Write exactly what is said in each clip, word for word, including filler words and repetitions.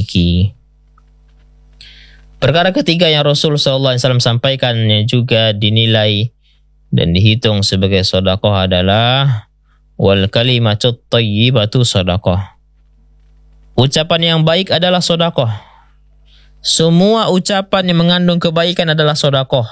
miliki. Perkara ketiga yang Rasul sallallahu alaihi wasallam sampaikan yang juga dinilai dan dihitung sebagai sedekah adalah wal kalimatut thayyibatu sedekah. Ucapan yang baik adalah sedekah. Semua ucapan yang mengandung kebaikan adalah sedekah.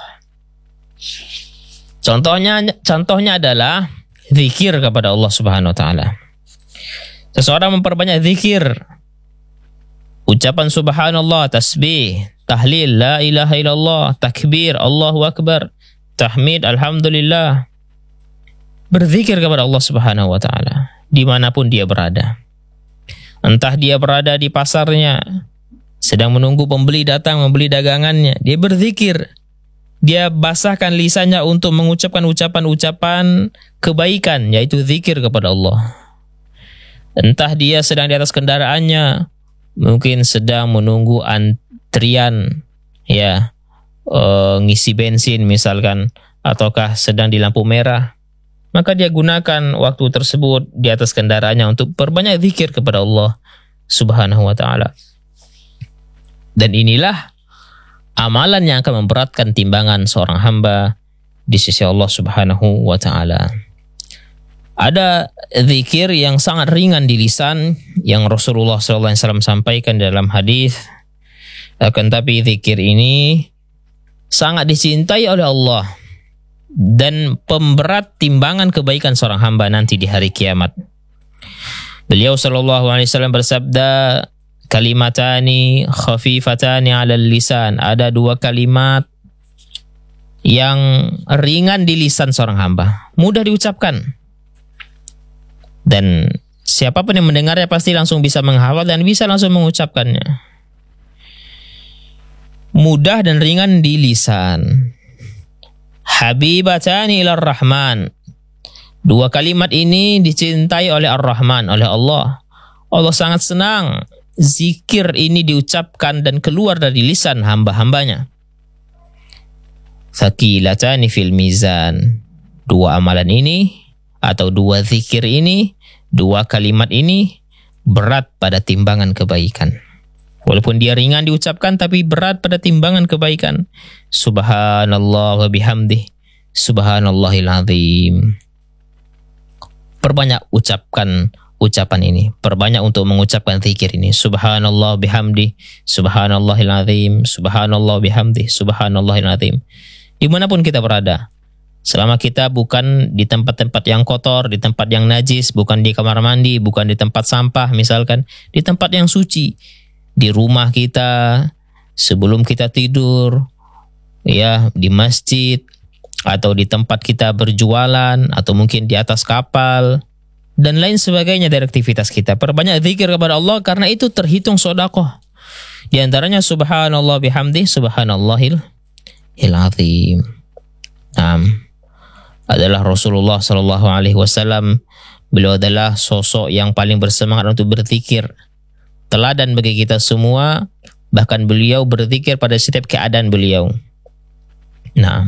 Contohnya contohnya adalah zikir kepada Allah Subhanahu wa taala. Seseorang memperbanyak zikir, ucapan subhanallah, tasbih, tahlil, la ilaha illallah, takbir, Allahu akbar, tahmid, alhamdulillah. Berzikir kepada Allah Subhanahu wa taala dimanapun dia berada. Entah dia berada di pasarnya, sedang menunggu pembeli datang membeli dagangannya, dia berzikir. Dia basahkan lisannya untuk mengucapkan ucapan-ucapan kebaikan, yaitu zikir kepada Allah. Entah dia sedang di atas kendaraannya, mungkin sedang menunggu antrian, ya, e, ngisi bensin misalkan, ataukah sedang di lampu merah, maka dia gunakan waktu tersebut di atas kendaraannya untuk perbanyak zikir kepada Allah Subhanahu wa taala. Dan inilah amalan yang akan memberatkan timbangan seorang hamba di sisi Allah Subhanahu wa taala. Ada zikir yang sangat ringan di lisan yang Rasulullah sallallahu alaihi wasallam sampaikan dalam hadis. Akan tapi zikir ini sangat dicintai oleh Allah dan pemberat timbangan kebaikan seorang hamba nanti di hari kiamat. Beliau sallallahu alaihi wasallam bersabda, kalimatani khafifatani 'alal lisan. Ada dua kalimat yang ringan di lisan seorang hamba, mudah diucapkan. Dan siapapun yang mendengarnya pasti langsung bisa menghafal dan bisa langsung mengucapkannya. Mudah dan ringan di lisan. Habibatani ilar rahman. Dua kalimat ini dicintai oleh Ar-Rahman, oleh Allah. Allah sangat senang zikir ini diucapkan dan keluar dari lisan hamba-hambanya. Thaqilatani fil mizan. Dua amalan ini atau dua zikir ini, dua kalimat ini berat pada timbangan kebaikan. Walaupun dia ringan diucapkan tapi berat pada timbangan kebaikan. Subhanallah wa bihamdih, subhanallahil azim. Perbanyak ucapkan ucapan ini, perbanyak untuk mengucapkan zikir ini. Subhanallah bihamdih, subhanallahil azim, subhanallah bihamdih, subhanallahil azim. Dimanapun kita berada, selama kita bukan di tempat-tempat yang kotor, di tempat yang najis, bukan di kamar mandi, bukan di tempat sampah misalkan, di tempat yang suci, di rumah kita, sebelum kita tidur, ya, di masjid, atau di tempat kita berjualan, atau mungkin di atas kapal, dan lain sebagainya dari aktivitas kita. Perbanyak zikir kepada Allah karena itu terhitung sedekah. Di antaranya subhanallah bihamdi, subhanallahil azim. Nah, adalah Rasulullah sallallahu alaihi wasallam. Beliau adalah sosok yang paling bersemangat untuk berzikir. Teladan bagi kita semua, bahkan beliau berzikir pada setiap keadaan beliau. Nah,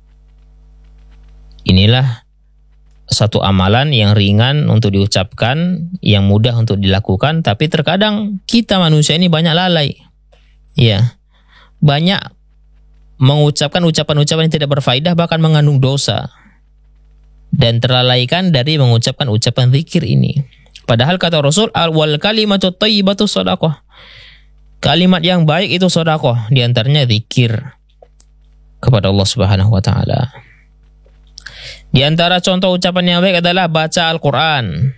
inilah satu amalan yang ringan untuk diucapkan, yang mudah untuk dilakukan, tapi terkadang kita manusia ini banyak lalai. Ya, banyak mengucapkan ucapan-ucapan yang tidak berfaedah, bahkan mengandung dosa. Dan terlalaikan dari mengucapkan ucapan zikir ini. Padahal kata Rasul, al-wal kalimatut thayyibatu shadaqah. Kalimat yang baik itu sedekah, di antaranya zikir kepada Allah Subhanahu wa taala. Di antara contoh ucapan yang baik adalah baca Al-Qur'an.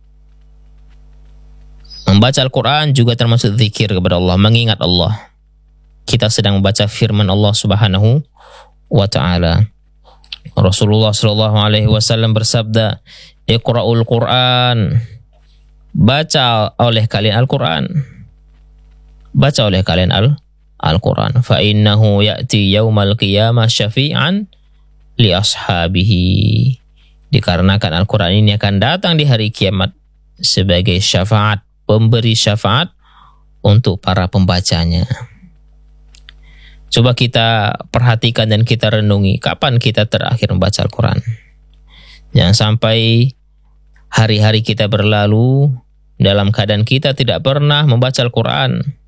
Membaca Al-Qur'an juga termasuk zikir kepada Allah, mengingat Allah. Kita sedang membaca firman Allah Subhanahu wa taala. Rasulullah sallallahu alaihi wasallam bersabda, "Iqra'ul Qur'an." Baca oleh kalian Al-Qur'an. Baca oleh kalian Al Al-Qur'an. Fa innahu ya'ti yaumal qiyamah syafi'an li ashabihi. Dikarenakan Al-Qur'an ini akan datang di hari kiamat sebagai syafaat, pemberi syafaat untuk para pembacanya. Coba kita perhatikan dan kita renungi, kapan kita terakhir membaca Al-Quran? Jangan sampai hari-hari kita berlalu dalam keadaan kita tidak pernah membaca Al-Quran.